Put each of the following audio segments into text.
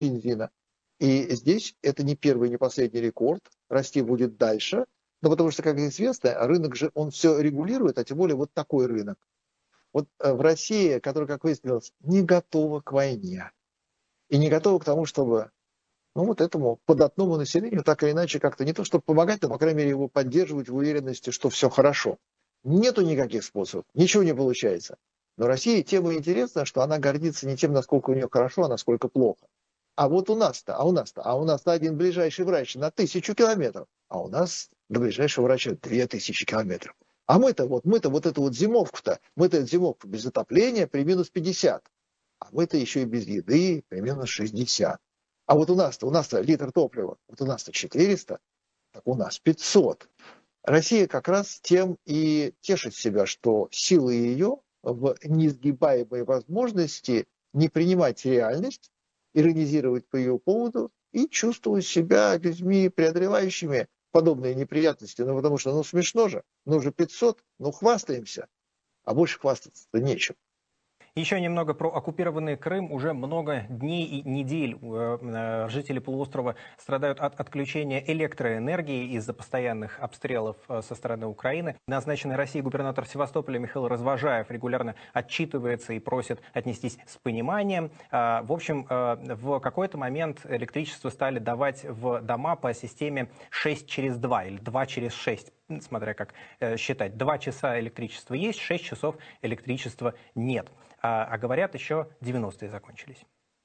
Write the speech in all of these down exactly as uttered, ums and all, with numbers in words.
бензина. И здесь это не первый, не последний рекорд. Расти будет дальше. Но потому что, как известно, рынок же, он все регулирует, а тем более вот такой рынок. Вот э, в России, которая, как выяснилось, не готова к войне. И не готова к тому, чтобы, ну, вот этому податному населению так или иначе как-то не то, чтобы помогать, но, по крайней мере, его поддерживать в уверенности, что все хорошо. Нету никаких способов, ничего не получается. Но России тем и интересно, что она гордится не тем, насколько у нее хорошо, а насколько плохо. А вот у нас-то, а у нас-то, а у нас-то один ближайший врач на тысячу километров, а у нас до ближайшего врача две тысячи километров. А мы-то вот, мы-то вот эту вот зимовку-то, мы-то зимовку без отопления при минус пятьдесят, а мы-то еще и без еды при минус шестьдесят. А вот у нас-то, у нас-то литр топлива, вот у нас-то четыреста, так у нас пятьсот. Россия как раз тем и тешит себя, что силы ее в неизгибаемой возможности не принимать реальность, иронизировать по ее поводу и чувствовать себя людьми, преодолевающими подобные неприятности. Ну, потому что, ну, смешно же, ну, уже пятьсот, ну, хвастаемся, а больше хвастаться-то нечем. Еще немного про оккупированный Крым. Уже много дней и недель э, жители полуострова страдают от отключения электроэнергии из-за постоянных обстрелов э, со стороны Украины. Назначенный Россией губернатор Севастополя Михаил Развожаев регулярно отчитывается и просит отнестись с пониманием. Э, в общем, э, в какой-то момент электричество стали давать в дома по системе шесть через два или два через шесть, смотря как э, считать. Два часа электричества есть, шесть часов электричества нет. А, а говорят, еще девяностые закончились.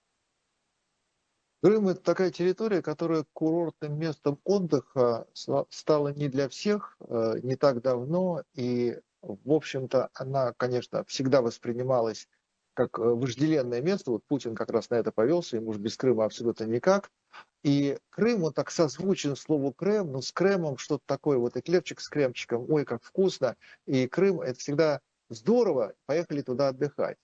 Крым – это такая территория, которая курортным местом отдыха стала не для всех, не так давно. И, в общем-то, она, конечно, всегда воспринималась как вожделенное место. Вот Путин как раз на это повелся, ему же без Крыма абсолютно никак. И Крым, он так созвучен слову Крем, но с кремом что-то такое, вот эклерчик с кремчиком, ой, как вкусно. И Крым – это всегда здорово, поехали туда отдыхать.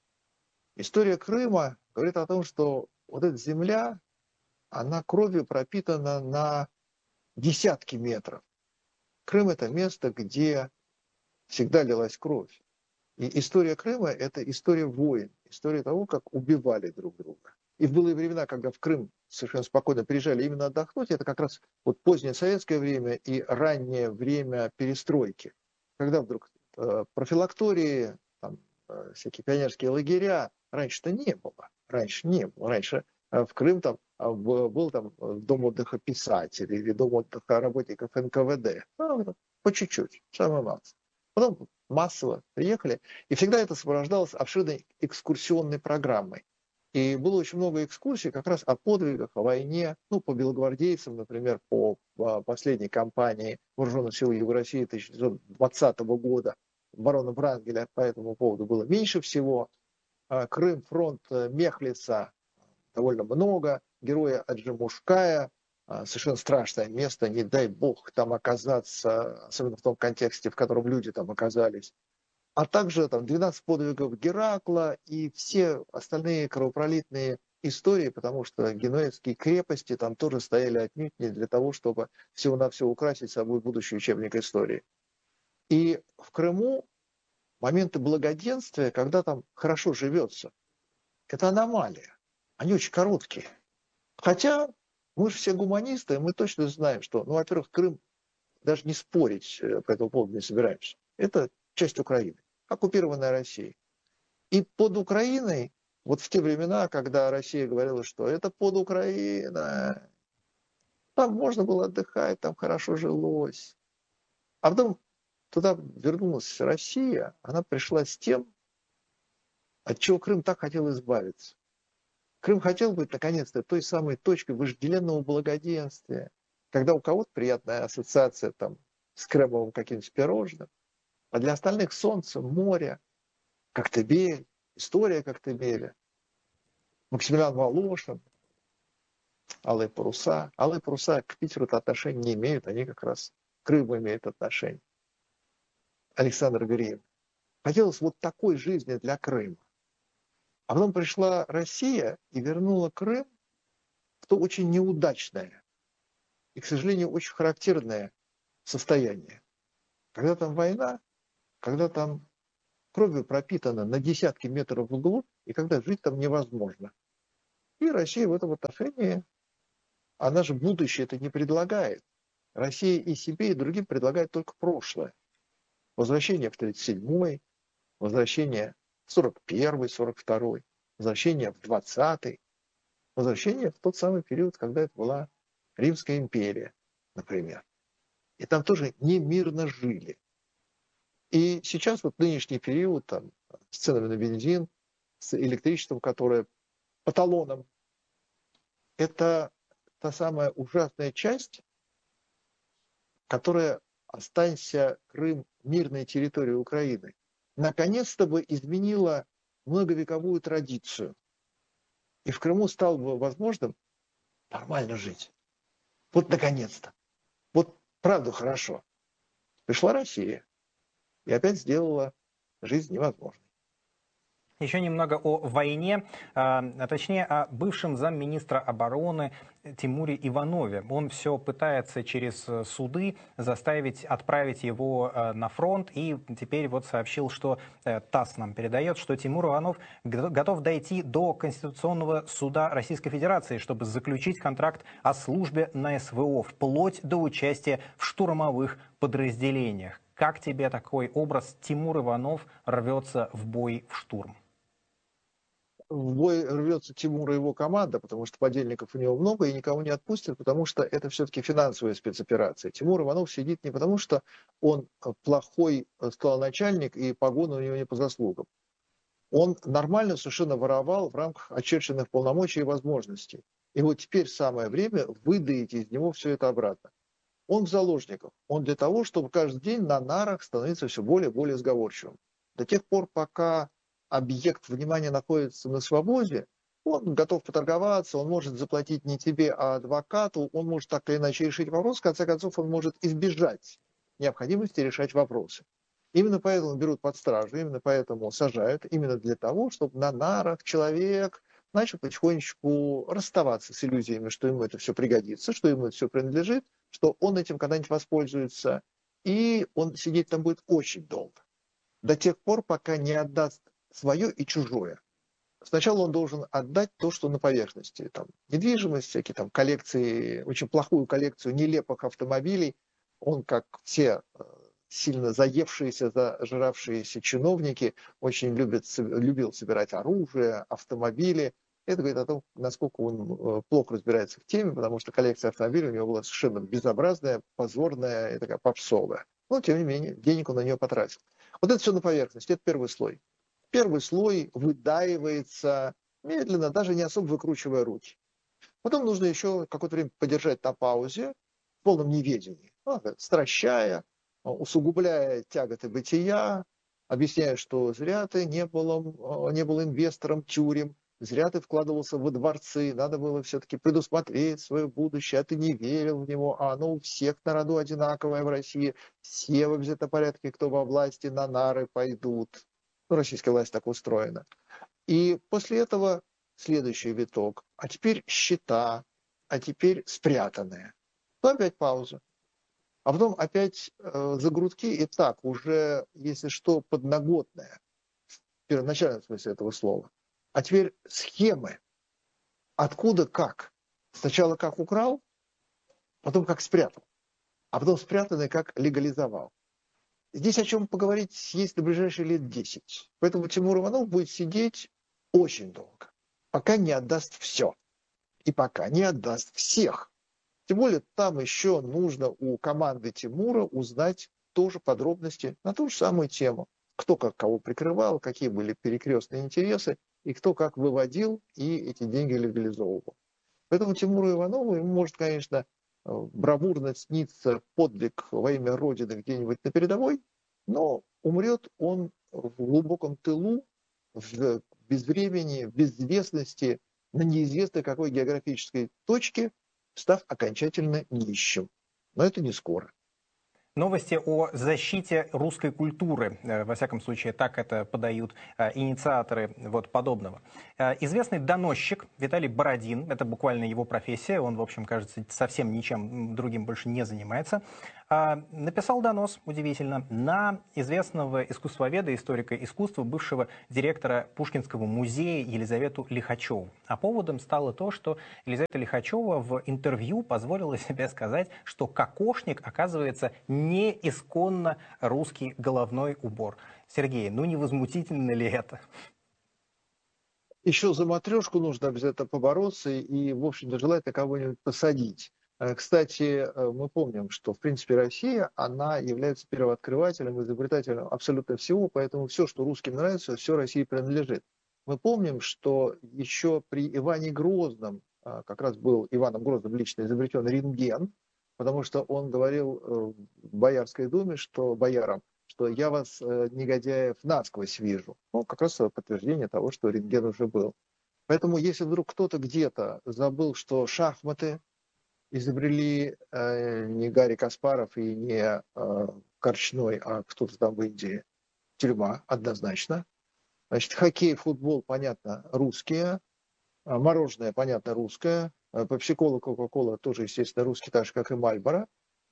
История Крыма говорит о том, что вот эта земля, она кровью пропитана на десятки метров. Крым – это место, где всегда лилась кровь. И история Крыма – это история войн, история того, как убивали друг друга. И в былые времена, когда в Крым совершенно спокойно приезжали именно отдохнуть, это как раз вот позднее советское время и раннее время перестройки, когда вдруг э, профилактории, там, э, всякие пионерские лагеря, раньше-то не было. Раньше не было. Раньше э, в Крым там, э, был там дом отдыха писателей или дом отдыха работников эн ка вэ дэ. Ну, по чуть-чуть, самое малое. Потом массово приехали, и всегда это сопровождалось обширной экскурсионной программой. И было очень много экскурсий как раз о подвигах, о войне, ну, по белогвардейцам, например, по последней кампании Вооруженных сил Юга России тысяча девятьсот двадцатого года. Барона Врангеля по этому поводу было меньше всего. Крым, фронт Мехлица довольно много. Героя Аджимушкая, совершенно страшное место, не дай бог там оказаться, особенно в том контексте, в котором люди там оказались. А также там двенадцать подвигов Геракла и все остальные кровопролитные истории, потому что генуэзские крепости там тоже стояли отнюдь не для того, чтобы всего-навсего украсить собой будущий учебник истории. И в Крыму моменты благоденствия, когда там хорошо живется, это аномалия. Они очень короткие. Хотя мы же все гуманисты, мы точно знаем, что, ну, во-первых, Крым, даже не спорить по этому поводу не собираемся. Это часть Украины, оккупированная Россией. И под Украиной, вот в те времена, когда Россия говорила, что это под Украиной, там можно было отдыхать, там хорошо жилось. А потом туда вернулась Россия, она пришла с тем, от чего Крым так хотел избавиться. Крым хотел быть, наконец-то, той самой точкой вожделенного благоденствия, когда у кого-то приятная ассоциация там, с кремовым каким-нибудь пирожным, а для остальных солнце, море, Коктебель, история Коктебеля, Максимилиан Волошин, Алые паруса. Алые паруса к Питеру-то отношения не имеют, они как раз к Крыму имеют отношение. Александр Грин. Хотелось вот такой жизни для Крыма. А потом пришла Россия и вернула Крым в то очень неудачное и, к сожалению, очень характерное состояние. Когда там война, когда там кровью пропитано на десятки метров вглубь, и когда жить там невозможно. И Россия в этом отношении, она же будущее это не предлагает. Россия и себе, и другим предлагает только прошлое. Возвращение в тридцать седьмой, возвращение в сорок первый, сорок второй, возвращение в двадцатый, возвращение в тот самый период, когда это была Римская империя, например. И там тоже не мирно жили. И сейчас вот нынешний период там, с ценами на бензин, с электричеством, которое по талонам, это та самая ужасная часть, которая, останься Крым мирной территорией Украины, наконец-то бы изменила многовековую традицию. И в Крыму стало бы возможным нормально жить. Вот наконец-то. Вот правда хорошо. Пришла Россия и опять сделала жизнь невозможной. Еще немного о войне, а точнее о бывшем замминистра обороны Тимуре Иванове. Он все пытается через суды заставить отправить его на фронт. И теперь вот сообщил, что ТАСС нам передает, что Тимур Иванов готов дойти до Конституционного суда Российской Федерации, чтобы заключить контракт о службе на СВО, вплоть до участия в штурмовых подразделениях. Как тебе такой образ? Тимур Иванов рвется в бой в штурм. В бой рвется Тимур и его команда, потому что подельников у него много и никого не отпустят, потому что это все-таки финансовая спецоперация. Тимур Иванов сидит не потому, что он плохой столоначальник и погоны у него не по заслугам. Он нормально совершенно воровал в рамках очерченных полномочий и возможностей. И вот теперь самое время выдаить из него все это обратно. Он в заложниках. Он для того, чтобы каждый день на нарах становиться все более и более сговорчивым. До тех пор, пока объект внимания находится на свободе, он готов поторговаться, он может заплатить не тебе, а адвокату, он может так или иначе решить вопрос, в конце концов он может избежать необходимости решать вопросы. Именно поэтому берут под стражу, именно поэтому сажают, именно для того, чтобы на нарах человек начал потихонечку расставаться с иллюзиями, что ему это все пригодится, что ему это все принадлежит, что он этим когда-нибудь воспользуется, и он сидеть там будет очень долго. До тех пор, пока не отдаст свое и чужое. Сначала он должен отдать то, что на поверхности. Там, недвижимость, всякие там коллекции, очень плохую коллекцию нелепых автомобилей. Он, как все сильно заевшиеся, зажравшиеся чиновники, очень любит, любил собирать оружие, автомобили. Это говорит о том, насколько он плохо разбирается в теме, потому что коллекция автомобилей у него была совершенно безобразная, позорная и такая попсовая. Но, тем не менее, денег он на нее потратил. Вот это все на поверхности, это первый слой. Первый слой выдаивается медленно, даже не особо выкручивая руки. Потом нужно еще какое-то время подержать на паузе, в полном неведении, стращая, усугубляя тяготы бытия, объясняя, что зря ты не был, не был инвестором тюрем, зря ты вкладывался во дворцы, надо было все-таки предусмотреть свое будущее, а ты не верил в него, а оно у всех на роду одинаковое в России, все в обязательном порядке, кто во власти, на нары пойдут. Ну, российская власть так устроена. И после этого следующий виток. А теперь счета, а теперь спрятанные. То опять пауза. А потом опять э, за грудки и так уже, если что, подноготное. В первоначальном смысле этого слова. А теперь схемы. Откуда как. Сначала как украл, потом как спрятал. А потом спрятанное как легализовал. Здесь о чем поговорить есть на ближайшие лет десять. Поэтому Тимур Иванов будет сидеть очень долго, пока не отдаст все. И пока не отдаст всех. Тем более там еще нужно у команды Тимура узнать тоже подробности на ту же самую тему. Кто как кого прикрывал, какие были перекрестные интересы, и кто как выводил и эти деньги легализовывал. Поэтому Тимуру Иванову ему может, конечно, бравурно снится подвиг во имя Родины где-нибудь на передовой, но умрет он в глубоком тылу, в безвремени, в безвестности, на неизвестной какой географической точке, став окончательно нищим. Но это не скоро. Новости о защите русской культуры. Во всяком случае, так это подают инициаторы вот подобного. Известный доносчик Виталий Бородин, это буквально его профессия, он, в общем, кажется, совсем ничем другим больше не занимается, А, написал донос, удивительно, на известного искусствоведа, историка искусства, бывшего директора Пушкинского музея Елизавету Лихачеву. А поводом стало то, что Елизавета Лихачева в интервью позволила себе сказать, что кокошник, оказывается, не исконно русский головной убор. Сергей, ну не возмутительно ли это? Еще за матрешку нужно обязательно побороться и, в общем-то, желательно кого-нибудь посадить. Э, Кстати, э, мы помним, что, в принципе, Россия, она является первооткрывателем, изобретателем абсолютно всего, поэтому все, что русским нравится, все России принадлежит. Мы помним, что еще при Иване Грозном, а, как раз был Иваном Грозным лично изобретен рентген, потому что он говорил э, в Боярской думе, что боярам, что я вас, э, негодяев, насквозь вижу. Ну, как раз подтверждение того, что рентген уже был. Поэтому, если вдруг кто-то где-то забыл, что шахматы изобрели э, не Гарри Каспаров и не э, Корчной, а кто-то там в Индии, тюрьма, однозначно. Значит, хоккей, футбол, понятно, русские, а мороженое, понятно, русское, а пепси-кола, кока-кола тоже, естественно, русский, так же, как и Мальборо.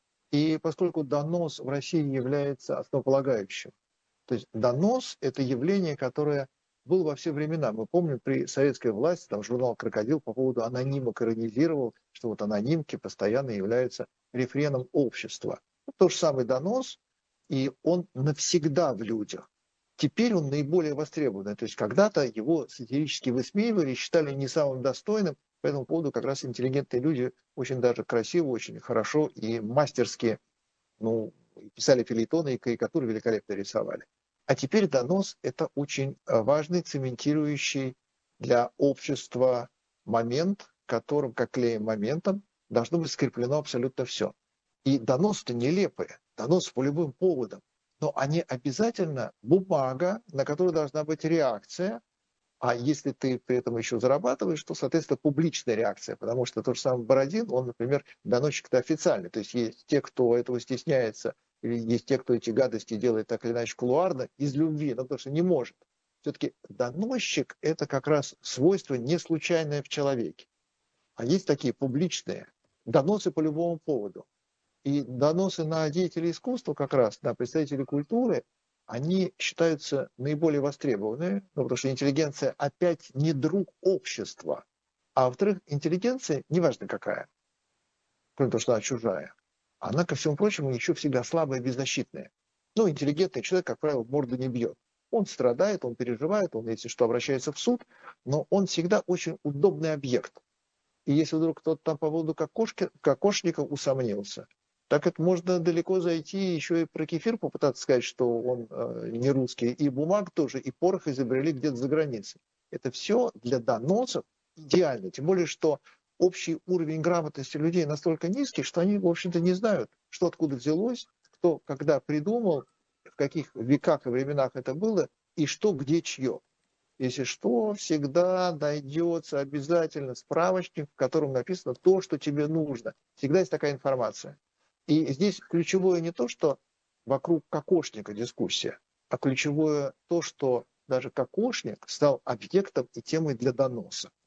И поскольку донос в России является основополагающим, то есть донос – это явление, которое было во все времена. Мы помним, при советской власти там журнал «Крокодил» по поводу анонимок иронизировал, что вот анонимки постоянно являются рефреном общества. Тот же самый донос, и он навсегда в людях. Теперь он наиболее востребованный. То есть когда-то его сатирически высмеивали, считали не самым достойным. По этому поводу как раз интеллигентные люди очень даже красиво, очень хорошо и мастерски, ну, писали фельетоны и карикатуры великолепно рисовали. А теперь донос – это очень важный, цементирующий для общества момент, которым, как клеем моментом, должно быть скреплено абсолютно все. И доносы-то нелепые, доносы по любым поводам, но они обязательно бумага, на которой должна быть реакция, а если ты при этом еще зарабатываешь, то, соответственно, публичная реакция, потому что тот же самый Бородин, он, например, доносчик-то официальный, то есть есть те, кто этого стесняется, или есть те, кто эти гадости делает так или иначе кулуарно, из любви, но потому что не может. Все-таки доносчик – это как раз свойство не случайное в человеке. А есть такие публичные доносы по любому поводу. И доносы на деятелей искусства, как раз на представителей культуры, они считаются наиболее востребованными, ну, потому что интеллигенция опять не друг общества. А во-вторых, интеллигенция, неважно какая, кроме того, что она чужая, она, ко всему прочему, еще всегда слабая и беззащитная. Ну, интеллигентный человек, как правило, в морду не бьет. Он страдает, он переживает, он, если что, обращается в суд, но он всегда очень удобный объект. И если вдруг кто-то там по поводу кокошки, кокошника усомнился, так это можно далеко зайти, еще и про кефир попытаться сказать, что он э, не русский, и бумаг тоже, и порох изобрели где-то за границей. Это все для доносов идеально. Тем более, что общий уровень грамотности людей настолько низкий, что они, в общем-то, не знают, что откуда взялось, кто когда придумал, в каких веках и временах это было, и что где чье. Если что, всегда найдется обязательно справочник, в котором написано то, что тебе нужно. Всегда есть такая информация. И здесь ключевое не то, что вокруг кокошника дискуссия, а ключевое то, что даже кокошник стал объектом и темой для доноса.